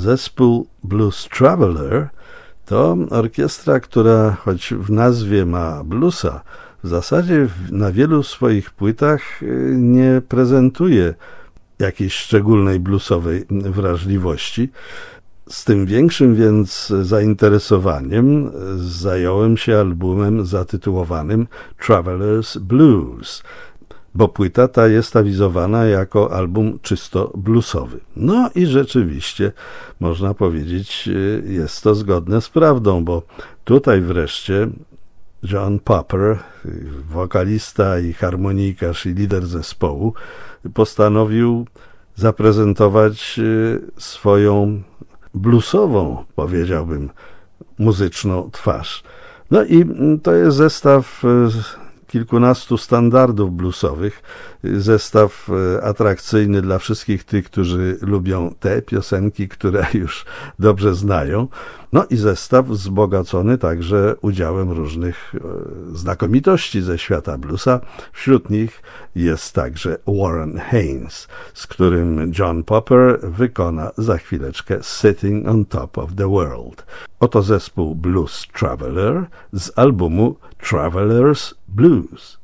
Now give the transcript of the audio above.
zespół Blues Traveler to orkiestra, która choć w nazwie ma bluesa, w zasadzie na wielu swoich płytach nie prezentuje jakiejś szczególnej bluesowej wrażliwości. Z tym większym więc zainteresowaniem zająłem się albumem zatytułowanym Traveler's Blues, bo płyta ta jest awizowana jako album czysto bluesowy. No i rzeczywiście, można powiedzieć, jest to zgodne z prawdą, bo tutaj wreszcie John Popper, wokalista i harmonikarz i lider zespołu, postanowił zaprezentować swoją bluesową, powiedziałbym, muzyczną twarz. No i to jest zestaw kilkunastu standardów bluesowych, zestaw atrakcyjny dla wszystkich tych, którzy lubią te piosenki, które już dobrze znają. No i zestaw wzbogacony także udziałem różnych znakomitości ze świata bluesa. Wśród nich jest także Warren Haynes, z którym John Popper wykona za chwileczkę Sitting on Top of the World. Oto zespół Blues Traveler z albumu Traveler's Blues.